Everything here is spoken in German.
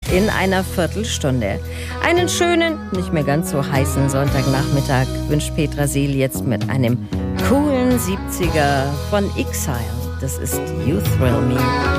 in einer Viertelstunde. Einen schönen, nicht mehr ganz so heißen Sonntagnachmittag wünscht Petra Seel jetzt mit einem coolen 70er von Exile. Das ist You Thrill Me.